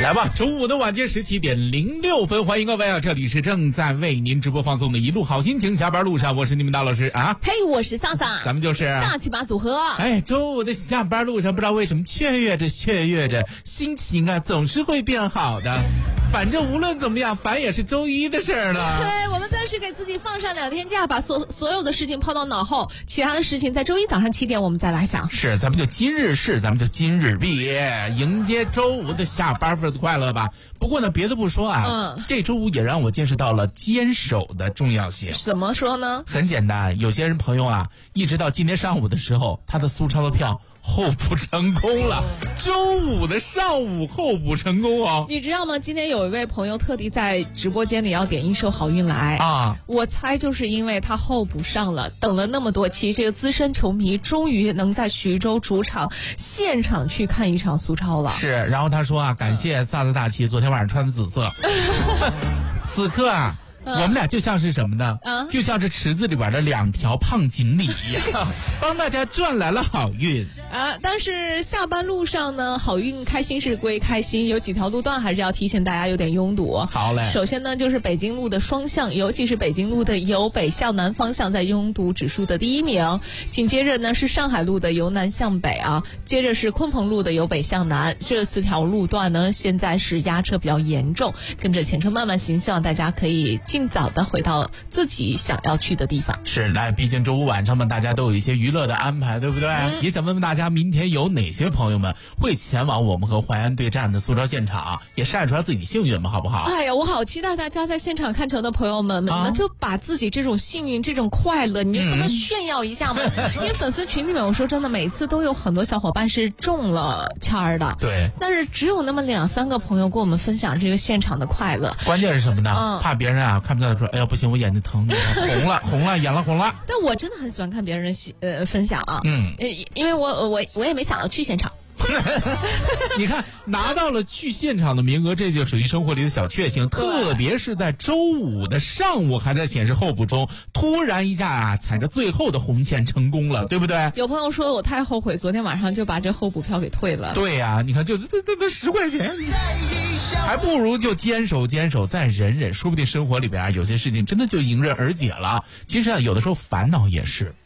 来吧，周五的晚间17点06分，欢迎各位啊！这里是正在为您直播放送的一路好心情，下班路上，我是你们大老师啊。 嘿，我是桑桑， 咱们就是大七八组合。 哎，周五的下班路上，不知道为什么雀跃着，心情啊总是会变好的。反正无论怎么样，反也是周一的事儿了。 对，我们暂时给自己放上2天假，把所有的事情抛到脑后，其他的事情在周一早上7点我们再来想。 是，咱们就今日事，咱们就今日毕，迎接周五的下班的快乐吧。不过呢，别的不说啊，这周五也让我见识到了坚守的重要性。 怎么说呢？ 很简单，有些人朋友啊，一直到今天上午的时候，他的苏超的票候补成功了。周五的上午候补成功哦。 你知道吗？今天有一位朋友特地在直播间里要点一首好运来啊， 我猜就是因为他候补上了，等了那么多期，这个资深球迷终于能在徐州主场现场去看一场苏超了。 是，然后他说啊，感谢萨德大奇昨天晚上穿的紫色。此刻啊，我们俩就像是什么呢？就像是池子里边的2条胖锦鲤一样，帮大家赚来了好运啊！但是下班路上呢，好运开心是归开心，有几条路段还是要提醒大家有点拥堵。 好嘞， 首先呢，就是北京路的双向，尤其是北京路的由北向南方向在拥堵指数的第1名。紧接着呢是上海路的由南向北啊，接着是鲲鹏路的由北向南。这4条路段呢，现在是压车比较严重，跟着前车慢慢行，希望大家可以尽早的回到自己想要去的地方。 是，来，毕竟周五晚上嘛，大家都有一些娱乐的安排，对不对？也想问问大家，明天有哪些朋友们会前往我们和淮安对战的苏超现场，也晒出来自己幸运嘛，好不好？ 哎呀，我好期待大家在现场看球的朋友们，就把自己这种幸运、这种快乐，你就不能炫耀一下吗？因为粉丝群里面，我说真的，每次都有很多小伙伴是中了签儿的， 对， 但是只有那么2-3个朋友跟我们分享这个现场的快乐。 关键是什么呢？怕别人啊看不到说，哎呀不行，我眼睛疼，红了，眼了红了。 但我真的很喜欢看别人分享啊，因为我也没想到去现场。 你看，拿到了去现场的名额，这就属于生活里的小确幸。特别是在周五的上午还在显示候补中，突然一下啊，踩着最后的红线成功了，对不对？ 有朋友说我太后悔，昨天晚上就把这候补票给退了。 对呀，你看就这10块钱，还不如就坚守再忍忍，说不定生活里边有些事情真的就迎刃而解了。其实啊，有的时候烦恼也是。